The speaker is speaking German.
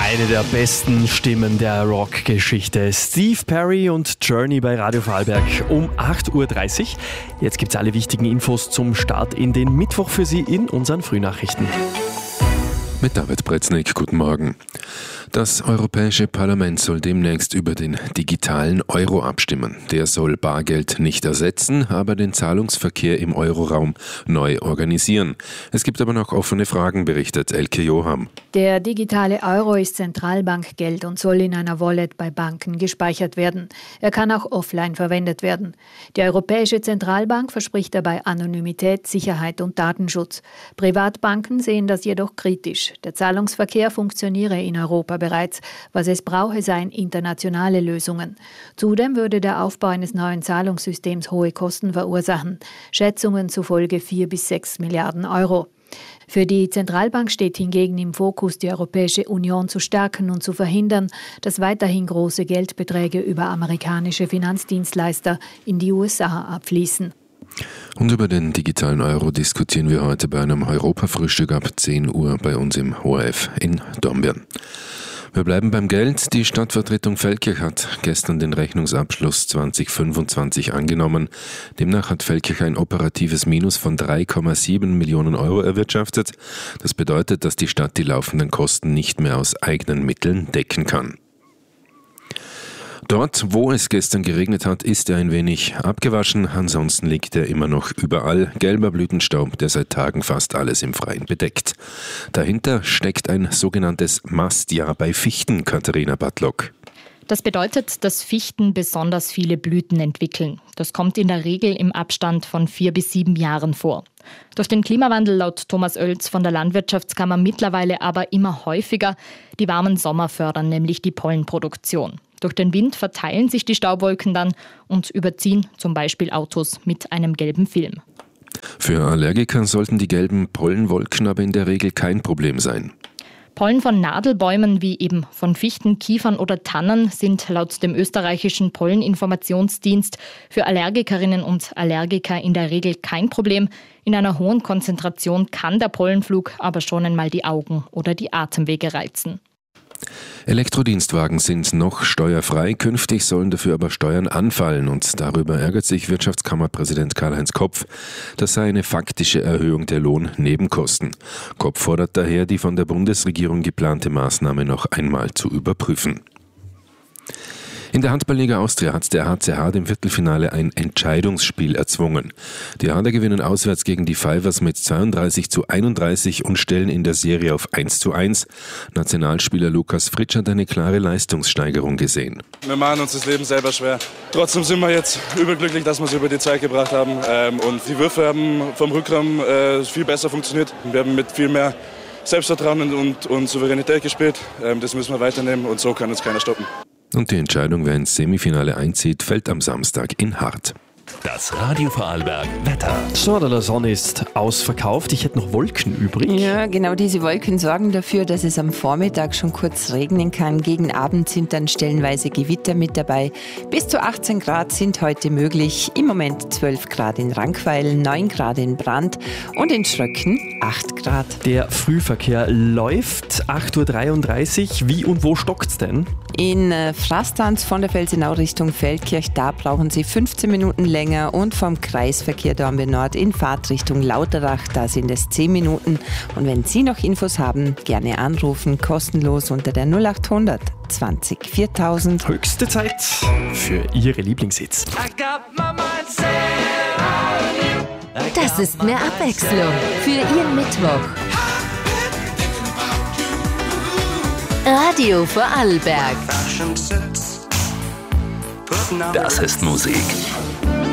Eine der besten Stimmen der Rockgeschichte. Steve Perry und Journey bei Radio Vorarlberg um 8.30 Uhr. Jetzt gibt's alle wichtigen Infos zum Start in den Mittwoch für Sie in unseren Frühnachrichten. Mit David Bretznik, guten Morgen. Das Europäische Parlament soll demnächst über den digitalen Euro abstimmen. Der soll Bargeld nicht ersetzen, aber den Zahlungsverkehr im Euroraum neu organisieren. Es gibt aber noch offene Fragen, berichtet Elke Joham. Der digitale Euro ist Zentralbankgeld und soll in einer Wallet bei Banken gespeichert werden. Er kann auch offline verwendet werden. Die Europäische Zentralbank verspricht dabei Anonymität, Sicherheit und Datenschutz. Privatbanken sehen das jedoch kritisch. Der Zahlungsverkehr funktioniere in Europa bereits. Was es brauche, seien internationale Lösungen. Zudem würde der Aufbau eines neuen Zahlungssystems hohe Kosten verursachen. Schätzungen zufolge 4 bis 6 Milliarden Euro. Für die Zentralbank steht hingegen im Fokus, die Europäische Union zu stärken und zu verhindern, dass weiterhin große Geldbeträge über amerikanische Finanzdienstleister in die USA abfließen. Und über den digitalen Euro diskutieren wir heute bei einem Europafrühstück ab 10 Uhr bei uns im ORF in Dornbirn. Wir bleiben beim Geld. Die Stadtvertretung Feldkirch hat gestern den Rechnungsabschluss 2025 angenommen. Demnach hat Feldkirch ein operatives Minus von 3,7 Millionen Euro erwirtschaftet. Das bedeutet, dass die Stadt die laufenden Kosten nicht mehr aus eigenen Mitteln decken kann. Dort, wo es gestern geregnet hat, ist er ein wenig abgewaschen. Ansonsten liegt er immer noch überall. Gelber Blütenstaub, der seit Tagen fast alles im Freien bedeckt. Dahinter steckt ein sogenanntes Mastjahr bei Fichten, Katharina Bartlock. Das bedeutet, dass Fichten besonders viele Blüten entwickeln. Das kommt in der Regel im Abstand von 4 bis 7 Jahren vor. Durch den Klimawandel laut Thomas Oelz von der Landwirtschaftskammer mittlerweile aber immer häufiger. Die warmen Sommer fördern nämlich die Pollenproduktion. Durch den Wind verteilen sich die Staubwolken dann und überziehen zum Beispiel Autos mit einem gelben Film. Für Allergiker sollten die gelben Pollenwolken aber in der Regel kein Problem sein. Pollen von Nadelbäumen wie eben von Fichten, Kiefern oder Tannen sind laut dem österreichischen Polleninformationsdienst für Allergikerinnen und Allergiker in der Regel kein Problem. In einer hohen Konzentration kann der Pollenflug aber schon einmal die Augen oder die Atemwege reizen. Elektrodienstwagen sind noch steuerfrei, künftig sollen dafür aber Steuern anfallen und darüber ärgert sich Wirtschaftskammerpräsident Karl-Heinz Kopf. Das sei eine faktische Erhöhung der Lohnnebenkosten. Kopf fordert daher, die von der Bundesregierung geplante Maßnahme noch einmal zu überprüfen. In der Handballliga Austria hat der HCH dem Viertelfinale ein Entscheidungsspiel erzwungen. Die Hader gewinnen auswärts gegen die Fivers mit 32:31 und stellen in der Serie auf 1:1. Nationalspieler Lukas Fritsch hat eine klare Leistungssteigerung gesehen. Wir machen uns das Leben selber schwer. Trotzdem sind wir jetzt überglücklich, dass wir es über die Zeit gebracht haben. Und die Würfe haben vom Rückraum viel besser funktioniert. Wir haben mit viel mehr Selbstvertrauen und Souveränität gespielt. Das müssen wir weiternehmen und so kann uns keiner stoppen. Und die Entscheidung, wer ins Semifinale einzieht, fällt am Samstag in Hart. Das Radio Vorarlberg Wetter. So, der Sonne ist ausverkauft. Ich hätte noch Wolken übrig. Ja, genau diese Wolken sorgen dafür, dass es am Vormittag schon kurz regnen kann. Gegen Abend sind dann stellenweise Gewitter mit dabei. Bis zu 18 Grad sind heute möglich. Im Moment 12 Grad in Rankweil, 9 Grad in Brand und in Schröcken 8 Grad. Der Frühverkehr läuft 8.33 Uhr. Wie und wo stockt's denn? In Frastanz von der Felsenau Richtung Feldkirch, da brauchen Sie 15 Minuten länger und vom Kreisverkehr Dornbirn Nord in Fahrtrichtung Lauterach, da sind es 10 Minuten. Und wenn Sie noch Infos haben, gerne anrufen, kostenlos unter der 0800 20 4000. Höchste Zeit für Ihre Lieblingshits. Das ist mehr Abwechslung für Ihren Mittwoch. Radio Vorarlberg. Das ist Musik.